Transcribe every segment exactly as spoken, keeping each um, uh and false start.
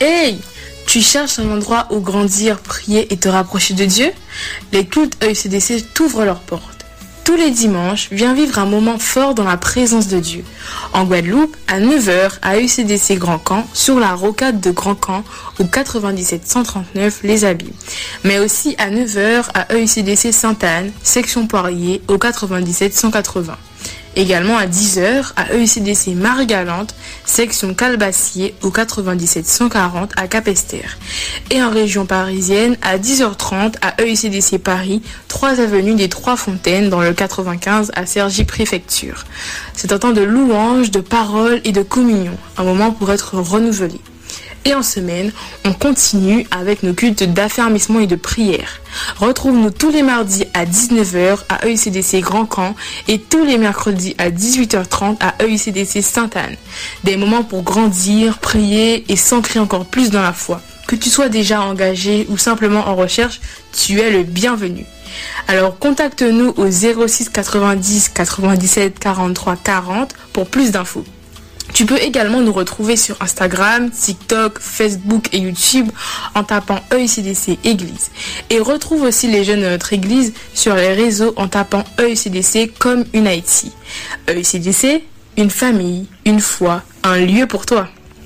Hey! Tu cherches un endroit où grandir, prier et te rapprocher de Dieu? Les cultes E U C D C t'ouvrent leurs portes. Tous les dimanches, viens vivre un moment fort dans la présence de Dieu. En Guadeloupe, à neuf heures, à E U C D C Grand Camp, sur la rocade de Grand Camp, au quatre-vingt-dix-sept cent trente-neuf Les Abîmes. Mais aussi à neuf heures, à E U C D C Sainte-Anne, section Poirier, au quatre-vingt-dix-sept cent quatre-vingts. Également à dix heures, à E U C D C Marie-Galante, section Calbassier, au quatre-vingt-dix-sept cent quarante à Capesterre. Et en région parisienne, à dix heures trente, à E U C D C Paris, trois avenue des Trois Fontaines, dans le quatre-vingt-quinze à Cergy Préfecture. C'est un temps de louange, de parole et de communion, un moment pour être renouvelé. Et en semaine, on continue avec nos cultes d'affermissement et de prière. Retrouve-nous tous les mardis à dix-neuf heures à E U C D C Grand Camp et tous les mercredis à dix-huit heures trente à E U C D C Sainte-Anne. Des moments pour grandir, prier et s'ancrer encore plus dans la foi. Que tu sois déjà engagé ou simplement en recherche, tu es le bienvenu. Alors contacte-nous au zéro six quatre-vingt-dix quatre-vingt-dix-sept quarante-trois quarante pour plus d'infos. Tu peux également nous retrouver sur Instagram, TikTok, Facebook et YouTube en tapant E U C D C Église. Et retrouve aussi les jeunes de notre église sur les réseaux en tapant E U C D C comme une Haïti. E U C D C, une famille, une foi, un lieu pour toi.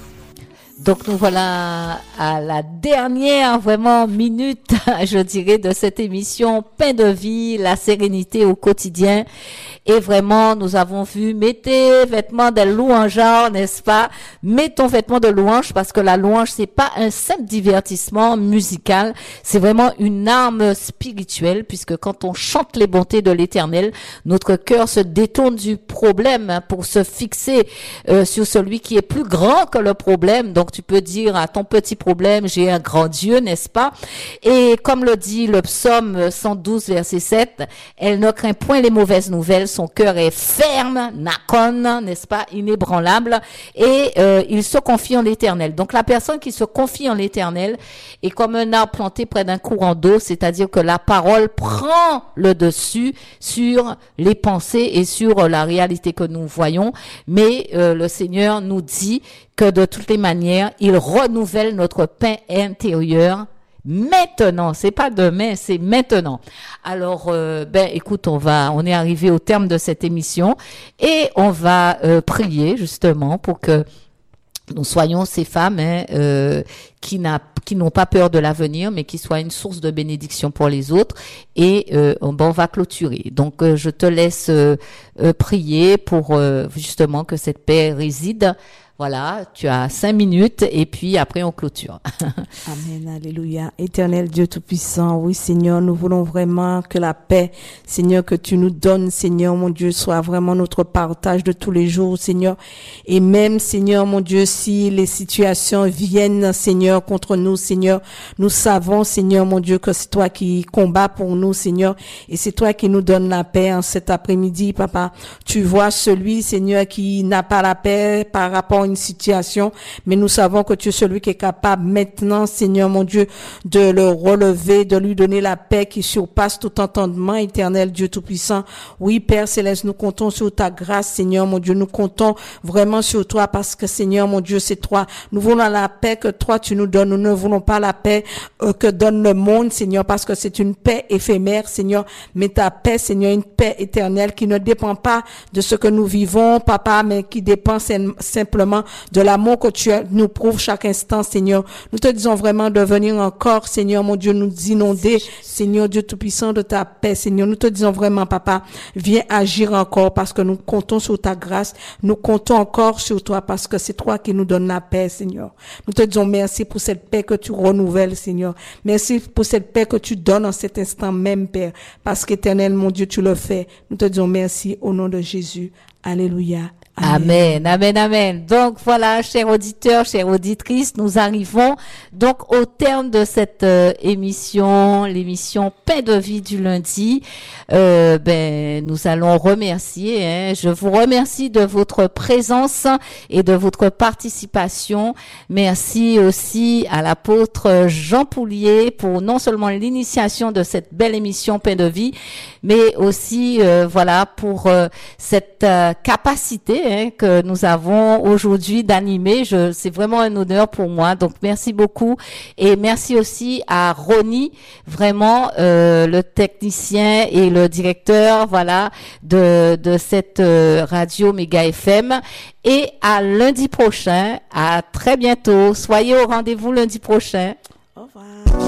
Donc nous voilà à la dernière vraiment minute, je dirais, de cette émission Pain de vie, la sérénité au quotidien. Et vraiment, nous avons vu, mettez vêtements de louangeurs, n'est-ce pas? Mettons vêtements de louange parce que la louange, c'est pas un simple divertissement musical, c'est vraiment une arme spirituelle puisque quand on chante les bontés de l'Éternel, notre cœur se détourne du problème pour se fixer euh, sur celui qui est plus grand que le problème. Donc tu peux dire à ton petit problème, j'ai un grand Dieu, n'est-ce pas? Et comme le dit le psaume cent douze, verset sept, elle ne craint point les mauvaises nouvelles, son cœur est ferme, nakon, n'est-ce pas, inébranlable, et euh, il se confie en l'Éternel. Donc la personne qui se confie en l'Éternel est comme un arbre planté près d'un courant d'eau, c'est-à-dire que la parole prend le dessus sur les pensées et sur la réalité que nous voyons, mais euh, le Seigneur nous dit que de toutes les manières, il renouvelle notre pain intérieur. Maintenant, c'est pas demain, c'est maintenant. Alors, euh, ben, écoute, on va, on est arrivé au terme de cette émission et on va euh, prier justement pour que nous soyons ces femmes hein, euh, qui n'a, qui n'ont pas peur de l'avenir, mais qui soient une source de bénédiction pour les autres. Et euh, on, ben, on va clôturer. Donc, euh, je te laisse euh, euh, prier pour euh, justement que cette paix réside. Voilà, tu as cinq minutes et puis après on clôture. Amen, alléluia. Éternel Dieu Tout-Puissant, oui Seigneur, nous voulons vraiment que la paix, Seigneur, que tu nous donnes, Seigneur, mon Dieu, soit vraiment notre partage de tous les jours, Seigneur. Et même, Seigneur, mon Dieu, si les situations viennent, Seigneur, contre nous, Seigneur, nous savons, Seigneur, mon Dieu, que c'est toi qui combats pour nous, Seigneur, et c'est toi qui nous donnes la paix en cet après-midi, Papa. Tu vois celui, Seigneur, qui n'a pas la paix par rapport à une situation, mais nous savons que tu es celui qui est capable maintenant, Seigneur mon Dieu, de le relever, de lui donner la paix qui surpasse tout entendement, éternel Dieu Tout-Puissant. Oui, Père Céleste, nous comptons sur ta grâce, Seigneur mon Dieu, nous comptons vraiment sur toi parce que, Seigneur mon Dieu, c'est toi. Nous voulons la paix que toi tu nous donnes, nous ne voulons pas la paix euh, que donne le monde, Seigneur, parce que c'est une paix éphémère, Seigneur, mais ta paix, Seigneur, une paix éternelle qui ne dépend pas de ce que nous vivons, Papa, mais qui dépend simplement de l'amour que tu nous prouves chaque instant, Seigneur. Nous te disons vraiment de venir encore, Seigneur, mon Dieu, nous inonder, Seigneur Dieu Tout-Puissant, de ta paix, Seigneur. Nous te disons vraiment, Papa, viens agir encore parce que nous comptons sur ta grâce. Nous comptons encore sur toi parce que c'est toi qui nous donnes la paix, Seigneur. Nous te disons merci pour cette paix que tu renouvelles, Seigneur. Merci pour cette paix que tu donnes en cet instant même, Père, parce qu'éternel, mon Dieu, tu le fais. Nous te disons merci au nom de Jésus. Alléluia. Amen, amen, amen. Donc voilà, chers auditeurs, chères auditrices, nous arrivons donc au terme de cette euh, émission, l'émission Pain de vie du lundi. Euh, ben, nous allons remercier. Hein, je vous remercie de votre présence et de votre participation. Merci aussi à l'apôtre Jean Poulier pour non seulement l'initiation de cette belle émission Pain de vie, mais aussi euh, voilà pour euh, cette euh, capacité hein, que nous avons aujourd'hui d'animer. Je, c'est vraiment un honneur pour moi. Donc, merci beaucoup. Et merci aussi à Ronnie, vraiment, euh, le technicien et le directeur, voilà, de, de cette euh, radio Méga F M. Et à lundi prochain. À très bientôt. Soyez au rendez-vous lundi prochain. Au revoir.